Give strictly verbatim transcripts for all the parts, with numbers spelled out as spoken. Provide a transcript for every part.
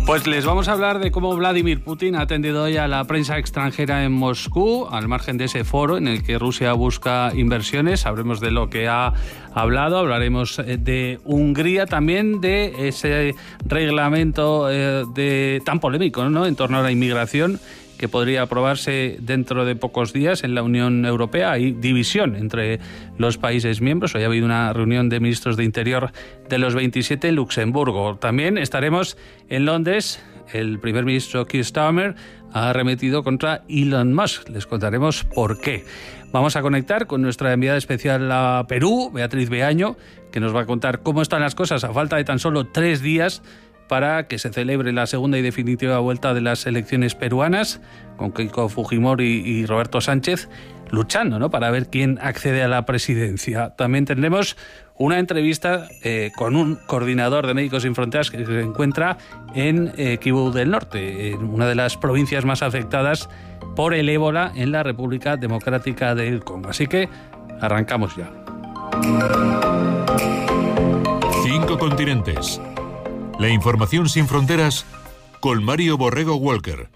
Pues les vamos a hablar de cómo Vladimir Putin ha atendido hoy a la prensa extranjera en Moscú, al margen de ese foro en el que Rusia busca inversiones. Sabremos de lo que ha hablado, hablaremos de Hungría, también de ese reglamento eh, de, tan polémico, ¿no?, en torno a la inmigración, que podría aprobarse dentro de pocos días en la Unión Europea. Hay división entre los países miembros. Hoy ha habido una reunión de ministros de Interior de los veintisiete en Luxemburgo. También estaremos en Londres. El primer ministro Keir Starmer ha arremetido contra Elon Musk. Les contaremos por qué. Vamos a conectar con nuestra enviada especial a Perú, Beatriz Beaño, que nos va a contar cómo están las cosas a falta de tan solo tres días para que se celebre la segunda y definitiva vuelta de las elecciones peruanas, con Keiko Fujimori y Roberto Sánchez luchando, ¿no?, para ver quién accede a la presidencia. También tendremos una entrevista eh, con un coordinador de Médicos Sin Fronteras que se encuentra en eh, Kivu del Norte, en una de las provincias más afectadas por el ébola en la República Democrática del Congo. Así que arrancamos ya. Cinco continentes. La información sin fronteras con Mario Borrego Walker.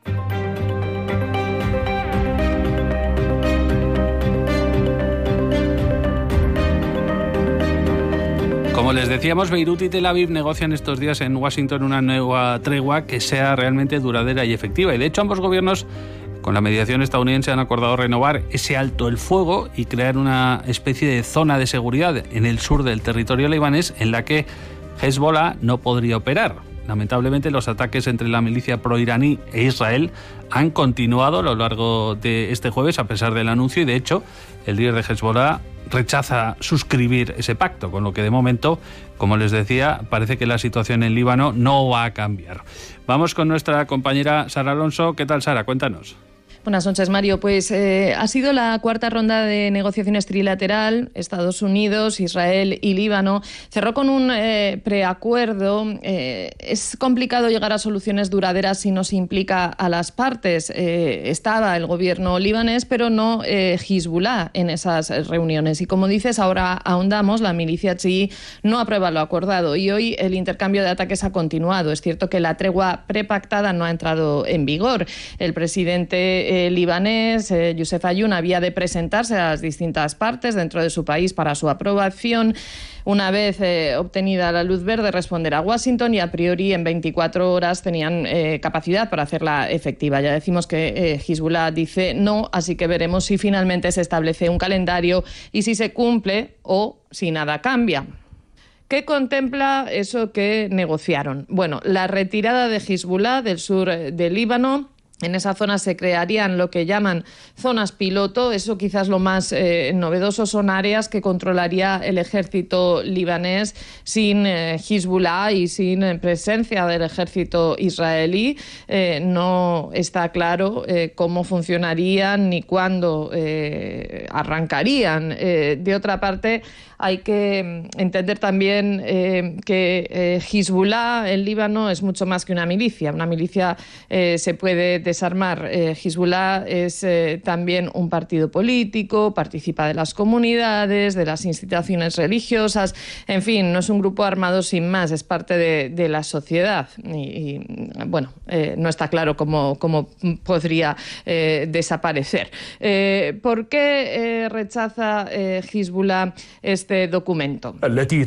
Como les decíamos, Beirut y Tel Aviv negocian estos días en Washington una nueva tregua que sea realmente duradera y efectiva. Y de hecho ambos gobiernos, con la mediación estadounidense, han acordado renovar ese alto el fuego y crear una especie de zona de seguridad en el sur del territorio libanés en la que Hezbollah no podría operar. Lamentablemente, los ataques entre la milicia proiraní e Israel han continuado a lo largo de este jueves, a pesar del anuncio, y de hecho, el líder de Hezbollah rechaza suscribir ese pacto, con lo que de momento, como les decía, parece que la situación en Líbano no va a cambiar. Vamos con nuestra compañera Sara Alonso. ¿Qué tal, Sara? Cuéntanos. Buenas noches, Mario. Pues eh, ha sido la cuarta ronda de negociaciones trilateral. Estados Unidos, Israel y Líbano cerró con un eh, preacuerdo. Eh, es complicado llegar a soluciones duraderas si no se implica a las partes. Eh, estaba el gobierno libanés, pero no eh, Hezbollah en esas reuniones. Y como dices, ahora ahondamos, la milicia chií no aprueba lo acordado y hoy el intercambio de ataques ha continuado. Es cierto que la tregua prepactada no ha entrado en vigor. El presidente Eh, libanés, eh, Youssef Ayoun, había de presentarse a las distintas partes dentro de su país para su aprobación. Una vez eh, obtenida la luz verde, responder a Washington y a priori en veinticuatro horas tenían eh, capacidad para hacerla efectiva. Ya decimos que eh, Hezbollah dice no, así que veremos si finalmente se establece un calendario y si se cumple o si nada cambia. ¿Qué contempla eso que negociaron? Bueno, la retirada de Hezbollah del sur del Líbano. En esa zona se crearían lo que llaman zonas piloto. Eso quizás lo más eh, novedoso, son áreas que controlaría el ejército libanés sin eh, Hezbollah y sin eh, presencia del ejército israelí. Eh, no está claro eh, cómo funcionarían ni cuándo eh, arrancarían. Eh, de otra parte, hay que entender también eh, que eh, Hezbollah en Líbano es mucho más que una milicia. Una milicia eh, se puede desarmar. Eh, Hezbollah es eh, también un partido político, participa de las comunidades, de las instituciones religiosas. En fin, no es un grupo armado sin más, es parte de, de la sociedad. Y, y bueno, eh, no está claro cómo, cómo podría eh, desaparecer. Eh, ¿Por qué eh, rechaza eh, Hezbollah este documento?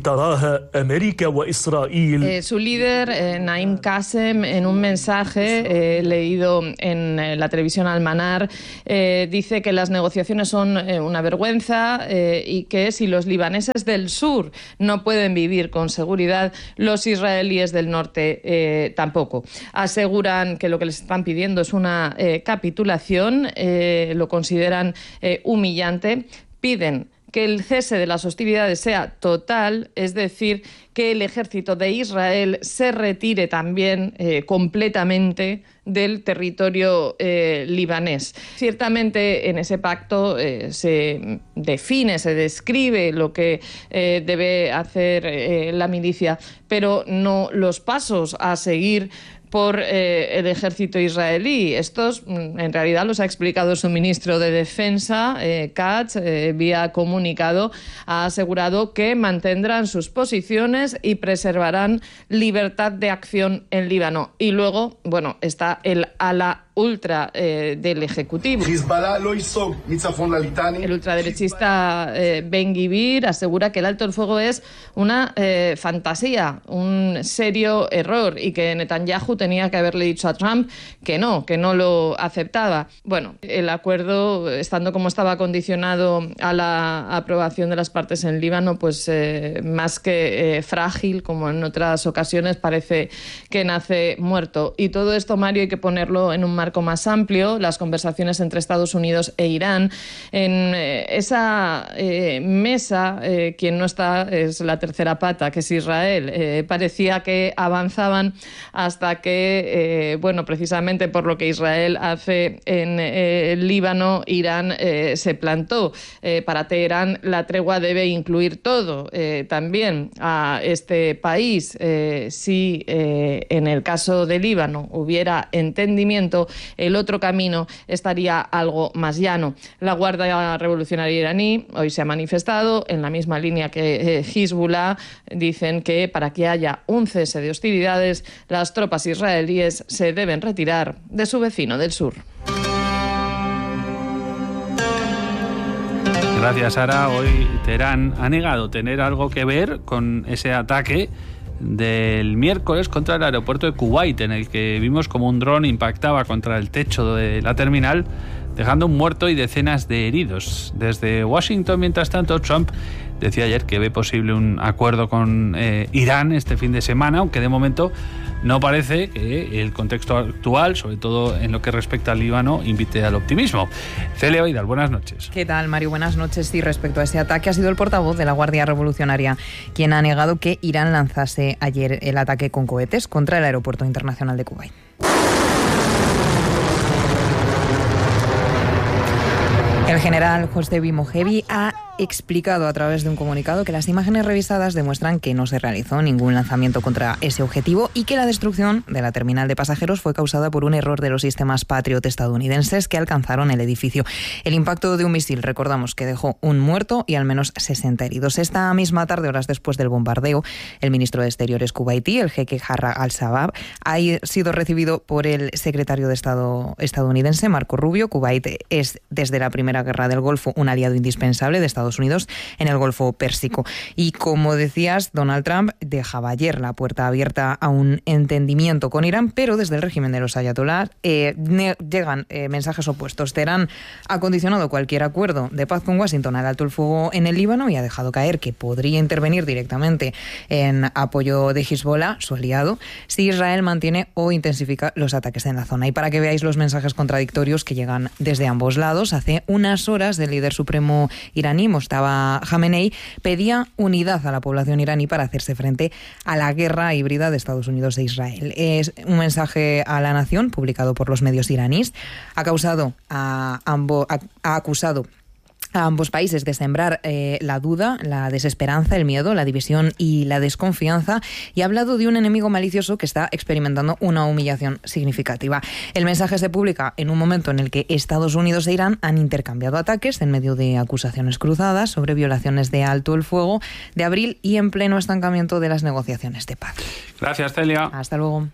Eh, su líder, eh, Naim Qassem, en un mensaje eh, leído en eh, la televisión Al-Manar, eh, dice que las negociaciones son eh, una vergüenza eh, y que si los libaneses del sur no pueden vivir con seguridad, los israelíes del norte eh, tampoco. Aseguran que lo que les están pidiendo es una eh, capitulación, eh, lo consideran eh, humillante, piden que el cese de las hostilidades sea total, es decir, que el ejército de Israel se retire también eh, completamente del territorio eh, libanés. Ciertamente en ese pacto eh, se define, se describe lo que eh, debe hacer eh, la milicia, pero no los pasos a seguir por eh, el ejército israelí. Estos, en realidad, los ha explicado su ministro de Defensa, eh, Katz, eh, vía comunicado, ha asegurado que mantendrán sus posiciones y preservarán libertad de acción en Líbano. Y luego, bueno, está el ala ultra eh, del Ejecutivo. El ultraderechista eh, Ben Gvir asegura que el alto el fuego es una eh, fantasía, un serio error, y que Netanyahu tenía que haberle dicho a Trump que no, que no lo aceptaba. Bueno, el acuerdo, estando como estaba condicionado a la aprobación de las partes en Líbano, pues eh, más que eh, frágil, como en otras ocasiones, parece que nace muerto. Y todo esto, Mario, hay que ponerlo en un marco más amplio, las conversaciones entre Estados Unidos e Irán. En eh, esa eh, mesa, eh, quien no está es la tercera pata, que es Israel. Eh, parecía que avanzaban hasta que, eh, bueno, precisamente por lo que Israel hace en eh, el Líbano, Irán eh, se plantó. Eh, para Teherán la tregua debe incluir todo, eh, también a este país. Eh, si eh, en el caso de Líbano hubiera entendimiento, el otro camino estaría algo más llano. La Guardia Revolucionaria iraní hoy se ha manifestado en la misma línea que eh, Hezbollah. Dicen que para que haya un cese de hostilidades, las tropas israelíes se deben retirar de su vecino del sur. Gracias, Sara. Hoy Teherán ha negado tener algo que ver con ese ataque del miércoles contra el aeropuerto de Kuwait, en el que vimos como un dron impactaba contra el techo de la terminal, dejando un muerto y decenas de heridos. Desde Washington, mientras tanto, Trump decía ayer que ve posible un acuerdo con eh, Irán este fin de semana, aunque de momento no parece que el contexto actual, sobre todo en lo que respecta al Líbano, invite al optimismo. Celia Vidal, buenas noches. ¿Qué tal, Mario? Buenas noches. Sí, respecto a ese ataque, ha sido el portavoz de la Guardia Revolucionaria quien ha negado que Irán lanzase ayer el ataque con cohetes contra el aeropuerto internacional de Kuwait. El general Hossein Mojevi ha explicado a través de un comunicado que las imágenes revisadas demuestran que no se realizó ningún lanzamiento contra ese objetivo y que la destrucción de la terminal de pasajeros fue causada por un error de los sistemas Patriot estadounidenses que alcanzaron el edificio. El impacto de un misil, recordamos, que dejó un muerto y al menos sesenta heridos. Esta misma tarde, horas después del bombardeo, el ministro de Exteriores kuwaití, el jeque Jarrah al-Shabab, ha sido recibido por el secretario de Estado estadounidense, Marco Rubio. Kuwait es, desde la Primera Guerra del Golfo, un aliado indispensable de Estados Unidos en el Golfo Pérsico. Y como decías, Donald Trump dejaba ayer la puerta abierta a un entendimiento con Irán, pero desde el régimen de los ayatolás eh, llegan eh, mensajes opuestos. Teherán ha condicionado cualquier acuerdo de paz con Washington al alto el fuego en el Líbano y ha dejado caer que podría intervenir directamente en apoyo de Hezbollah, su aliado, si Israel mantiene o intensifica los ataques en la zona. Y para que veáis los mensajes contradictorios que llegan desde ambos lados, hace unas horas el líder supremo iraní, Mojtaba Khamenei, pedía unidad a la población iraní para hacerse frente a la guerra híbrida de Estados Unidos e Israel. Es un mensaje a la nación publicado por los medios iraníes. Ha causado a ambos, ha, ha acusado a ambos países de sembrar eh, la duda, la desesperanza, el miedo, la división y la desconfianza, y ha hablado de un enemigo malicioso que está experimentando una humillación significativa. El mensaje se publica en un momento en el que Estados Unidos e Irán han intercambiado ataques en medio de acusaciones cruzadas sobre violaciones de alto el fuego de abril y en pleno estancamiento de las negociaciones de paz. Gracias, Celia. Hasta luego.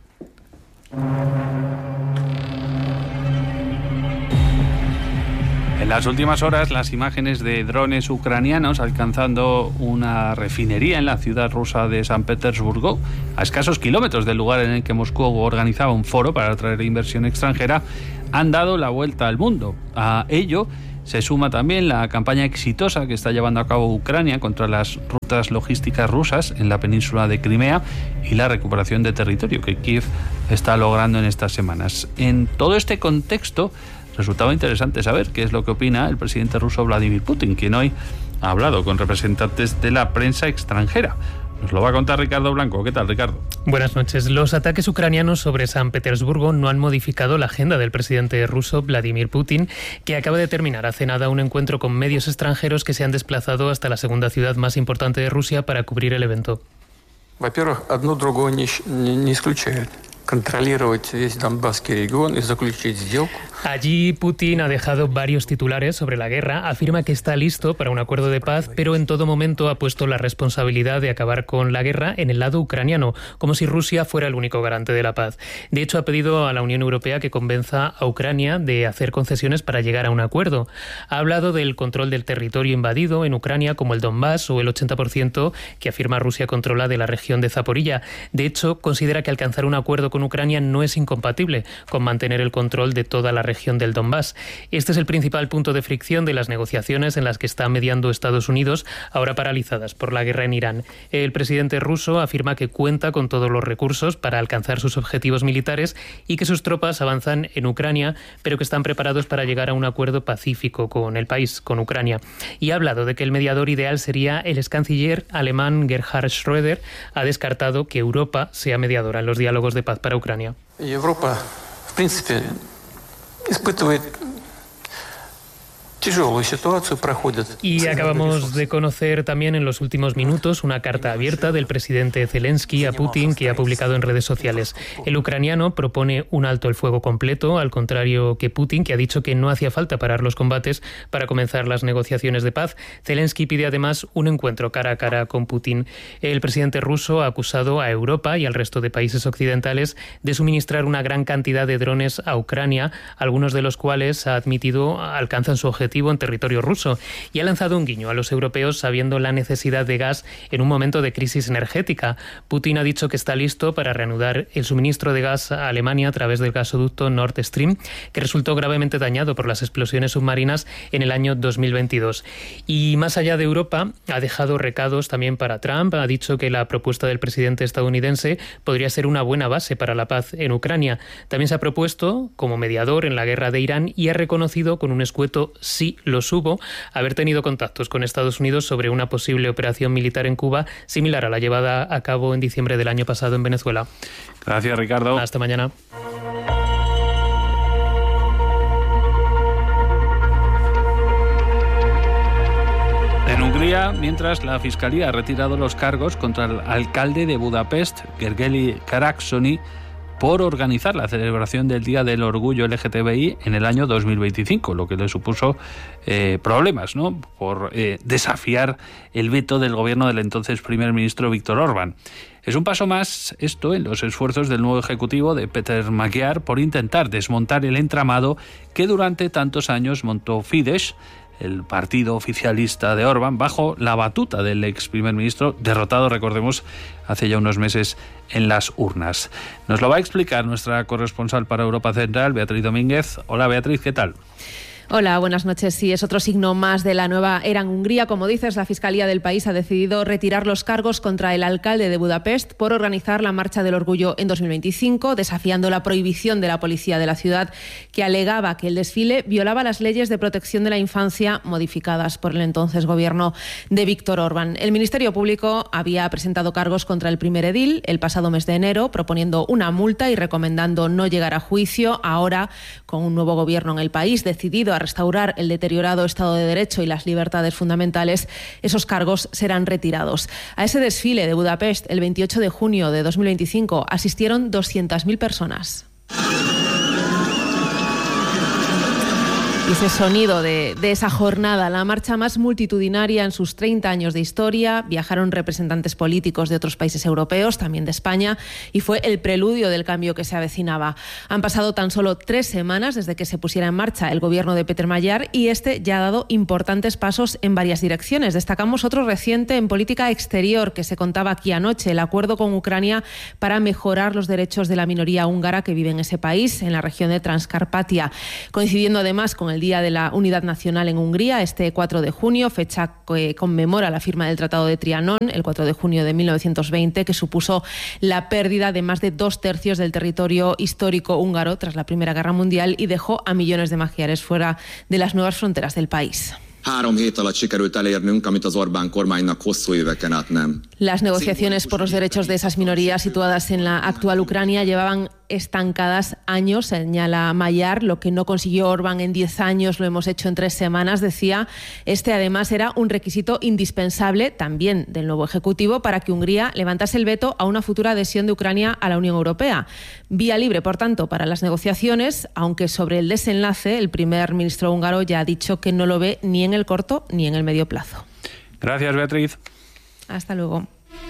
En las últimas horas, las imágenes de drones ucranianos alcanzando una refinería en la ciudad rusa de San Petersburgo, a escasos kilómetros del lugar en el que Moscú organizaba un foro para atraer inversión extranjera, han dado la vuelta al mundo. A ello se suma también la campaña exitosa que está llevando a cabo Ucrania contra las rutas logísticas rusas en la península de Crimea y la recuperación de territorio que Kiev está logrando en estas semanas. En todo este contexto, resultaba interesante saber qué es lo que opina el presidente ruso Vladimir Putin, quien hoy ha hablado con representantes de la prensa extranjera. Nos lo va a contar Ricardo Blanco. ¿Qué tal, Ricardo? Buenas noches. Los ataques ucranianos sobre San Petersburgo no han modificado la agenda del presidente ruso Vladimir Putin, que acaba de terminar hace nada un encuentro con medios extranjeros que se han desplazado hasta la segunda ciudad más importante de Rusia para cubrir el evento. Allí Putin ha dejado varios titulares sobre la guerra, afirma que está listo para un acuerdo de paz, pero en todo momento ha puesto la responsabilidad de acabar con la guerra en el lado ucraniano, como si Rusia fuera el único garante de la paz. De hecho, ha pedido a la Unión Europea que convenza a Ucrania de hacer concesiones para llegar a un acuerdo. Ha hablado del control del territorio invadido en Ucrania, como el Donbass, o el ochenta por ciento que afirma Rusia controla de la región de Zaporilla. De hecho, considera que alcanzar un acuerdo con Ucrania no es incompatible con mantener el control de toda la región del Donbass. Este es el principal punto de fricción de las negociaciones en las que está mediando Estados Unidos, ahora paralizadas por la guerra en Irán. El presidente ruso afirma que cuenta con todos los recursos para alcanzar sus objetivos militares y que sus tropas avanzan en Ucrania, pero que están preparados para llegar a un acuerdo pacífico con el país, con Ucrania. Y ha hablado de que el mediador ideal sería el ex canciller alemán Gerhard Schröder. Ha descartado que Europa sea mediadora en los diálogos de paz para Ucrania. Europa, в принципе, испытывает Y acabamos de conocer también en los últimos minutos una carta abierta del presidente Zelensky a Putin que ha publicado en redes sociales. El ucraniano propone un alto el fuego completo, al contrario que Putin, que ha dicho que no hacía falta parar los combates para comenzar las negociaciones de paz. Zelensky pide además un encuentro cara a cara con Putin. El presidente ruso ha acusado a Europa y al resto de países occidentales de suministrar una gran cantidad de drones a Ucrania, algunos de los cuales, ha admitido, alcanzan su objetivo en territorio ruso, y ha lanzado un guiño a los europeos sabiendo la necesidad de gas en un momento de crisis energética. Putin ha dicho que está listo para reanudar el suministro de gas a Alemania a través del gasoducto Nord Stream, que resultó gravemente dañado por las explosiones submarinas en el año dos mil veintidós. Y más allá de Europa, ha dejado recados también para Trump. Ha dicho que la propuesta del presidente estadounidense podría ser una buena base para la paz en Ucrania. También se ha propuesto como mediador en la guerra de Irán y ha reconocido con un escueto sí los hubo, haber tenido contactos con Estados Unidos sobre una posible operación militar en Cuba similar a la llevada a cabo en diciembre del año pasado en Venezuela. Gracias, Ricardo. Hasta mañana. En Hungría, mientras la Fiscalía ha retirado los cargos contra el alcalde de Budapest, Gergely Karácsony, por organizar la celebración del Día del Orgullo L G T B I en el año dos mil veinticinco, lo que le supuso eh, problemas, ¿no?, por eh, desafiar el veto del gobierno del entonces primer ministro Viktor Orbán. Es un paso más esto en los esfuerzos del nuevo ejecutivo de Péter Magyar por intentar desmontar el entramado que durante tantos años montó Fidesz, el partido oficialista de Orbán, bajo la batuta del ex primer ministro, derrotado, recordemos, hace ya unos meses en las urnas. Nos lo va a explicar nuestra corresponsal para Europa Central, Beatriz Domínguez. Hola, Beatriz, ¿qué tal? Hola, buenas noches. Sí, es otro signo más de la nueva era en Hungría. Como dices, la Fiscalía del país ha decidido retirar los cargos contra el alcalde de Budapest por organizar la Marcha del Orgullo en dos mil veinticinco, desafiando la prohibición de la policía de la ciudad, que alegaba que el desfile violaba las leyes de protección de la infancia modificadas por el entonces gobierno de Viktor Orbán. El Ministerio Público había presentado cargos contra el primer edil el pasado mes de enero, proponiendo una multa y recomendando no llegar a juicio. Ahora, con un nuevo gobierno en el país decidido a restaurar el deteriorado Estado de Derecho y las libertades fundamentales, esos cargos serán retirados. A ese desfile de Budapest, el veintiocho de junio de dos mil veinticinco, asistieron doscientas mil personas. Y ese sonido de, de esa jornada, la marcha más multitudinaria en sus treinta años de historia, viajaron representantes políticos de otros países europeos, también de España, y fue el preludio del cambio que se avecinaba. Han pasado tan solo tres semanas desde que se pusiera en marcha el gobierno de Péter Magyar y este ya ha dado importantes pasos en varias direcciones. Destacamos otro reciente en política exterior que se contaba aquí anoche, el acuerdo con Ucrania para mejorar los derechos de la minoría húngara que vive en ese país, en la región de Transcarpatia, coincidiendo además con el Día de la Unidad Nacional en Hungría, este cuatro de junio, fecha que conmemora la firma del Tratado de Trianón, el cuatro de junio de mil novecientos veinte, que supuso la pérdida de más de dos tercios del territorio histórico húngaro tras la Primera Guerra Mundial y dejó a millones de magyares fuera de las nuevas fronteras del país. Las negociaciones por los derechos de esas minorías situadas en la actual Ucrania llevaban estancadas años, señala Mayar. Lo que no consiguió Orbán en diez años lo hemos hecho en tres semanas, decía. Este además era un requisito indispensable también del nuevo Ejecutivo para que Hungría levantase el veto a una futura adhesión de Ucrania a la Unión Europea. Vía libre, por tanto, para las negociaciones, aunque sobre el desenlace el primer ministro húngaro ya ha dicho que no lo ve ni en el corto ni en el medio plazo. Gracias, Beatriz. Hasta luego.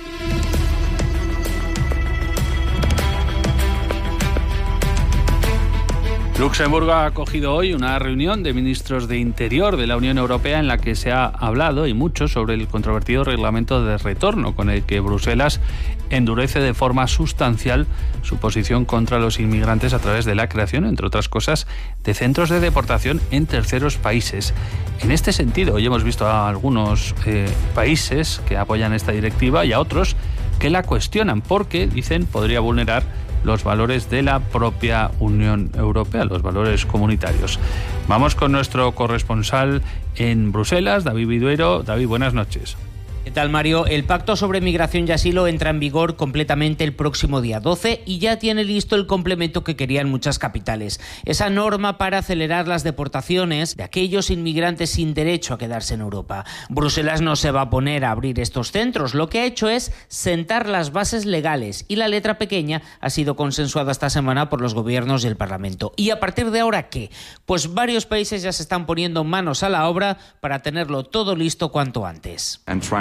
Luxemburgo ha acogido hoy una reunión de ministros de Interior de la Unión Europea en la que se ha hablado y mucho sobre el controvertido reglamento de retorno con el que Bruselas endurece de forma sustancial su posición contra los inmigrantes a través de la creación, entre otras cosas, de centros de deportación en terceros países. En este sentido, hoy hemos visto a algunos eh, países que apoyan esta directiva y a otros que la cuestionan porque, dicen, podría vulnerar los valores de la propia Unión Europea, los valores comunitarios. Vamos con nuestro corresponsal en Bruselas, David Viduero. David, buenas noches. ¿Qué tal, Mario? El pacto sobre migración y asilo entra en vigor completamente el próximo día doce y ya tiene listo el complemento que querían muchas capitales. Esa norma para acelerar las deportaciones de aquellos inmigrantes sin derecho a quedarse en Europa. Bruselas no se va a poner a abrir estos centros. Lo que ha hecho es sentar las bases legales y la letra pequeña ha sido consensuada esta semana por los gobiernos y el Parlamento. ¿Y a partir de ahora qué? Pues varios países ya se están poniendo manos a la obra para tenerlo todo listo cuanto antes.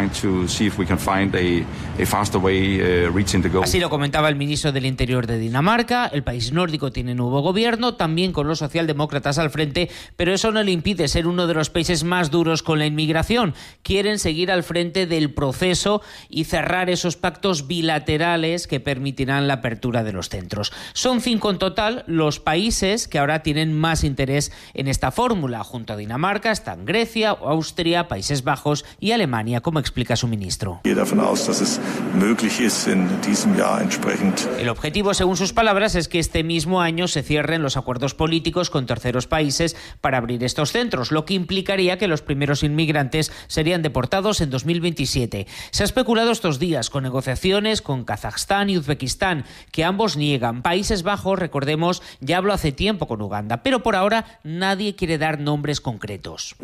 Así lo comentaba el ministro del Interior de Dinamarca. El país nórdico tiene nuevo gobierno, también con los socialdemócratas al frente, pero eso no le impide ser uno de los países más duros con la inmigración. Quieren seguir al frente del proceso y cerrar esos pactos bilaterales que permitirán la apertura de los centros. Son cinco en total los países que ahora tienen más interés en esta fórmula. Junto a Dinamarca están Grecia, Austria, Países Bajos y Alemania, como explica su ministro. El objetivo, según sus palabras, es que este mismo año se cierren los acuerdos políticos con terceros países para abrir estos centros, lo que implicaría que los primeros inmigrantes serían deportados en dos mil veintisiete. Se ha especulado estos días con negociaciones con Kazajstán y Uzbekistán, que ambos niegan. Países Bajos, recordemos, ya habló hace tiempo con Uganda, pero por ahora nadie quiere dar nombres concretos.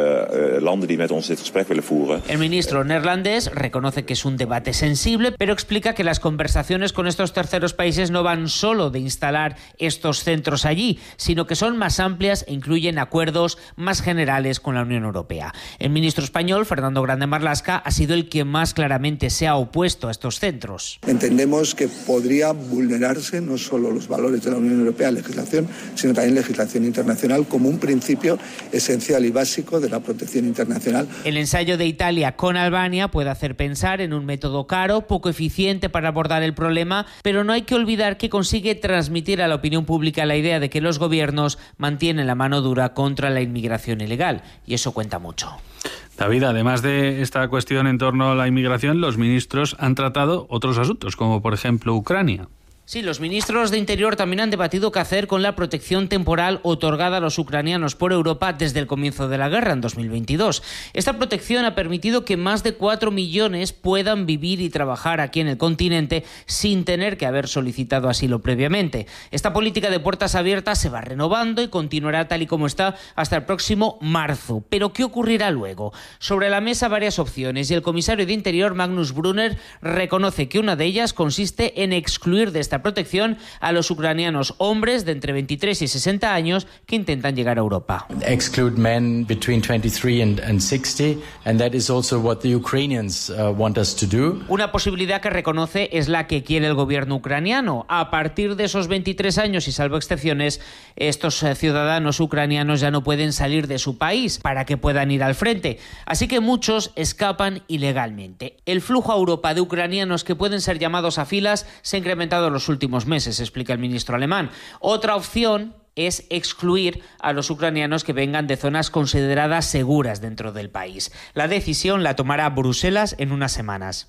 El ministro neerlandés reconoce que es un debate sensible, pero explica que las conversaciones con estos terceros países no van solo de instalar estos centros allí, sino que son más amplias e incluyen acuerdos más generales con la Unión Europea. El ministro español, Fernando Grande Marlaska, ha sido el que más claramente se ha opuesto a estos centros. Entendemos que podría vulnerarse no solo los valores de la Unión Europea, legislación, sino también legislación internacional como un principio esencial y básico de la protección internacional. El ensayo de Italia con Albania puede hacer pensar en un método caro, poco eficiente para abordar el problema, pero no hay que olvidar que consigue transmitir a la opinión pública la idea de que los gobiernos mantienen la mano dura contra la inmigración ilegal, y eso cuenta mucho. David, además de esta cuestión en torno a la inmigración, los ministros han tratado otros asuntos, como por ejemplo Ucrania. Sí, los ministros de Interior también han debatido qué hacer con la protección temporal otorgada a los ucranianos por Europa desde el comienzo de la guerra en dos mil veintidós. Esta protección ha permitido que más de cuatro millones puedan vivir y trabajar aquí en el continente sin tener que haber solicitado asilo previamente. Esta política de puertas abiertas se va renovando y continuará tal y como está hasta el próximo marzo. Pero ¿qué ocurrirá luego? Sobre la mesa varias opciones y el comisario de Interior, Magnus Brunner, reconoce que una de ellas consiste en excluir de esta protección a los ucranianos hombres de entre veintitrés y sesenta años que intentan llegar a Europa. Exclude men between twenty-three and, and sixty, and that is also what the Ukrainians uh, want us to do. Una posibilidad que reconoce es la que quiere el gobierno ucraniano. A partir de esos veintitrés años y salvo excepciones, estos eh, ciudadanos ucranianos ya no pueden salir de su país para que puedan ir al frente. Así que muchos escapan ilegalmente. El flujo a Europa de ucranianos que pueden ser llamados a filas se ha incrementado en los últimos meses, explica el ministro alemán. Otra opción es excluir a los ucranianos que vengan de zonas consideradas seguras dentro del país. La decisión la tomará Bruselas en unas semanas.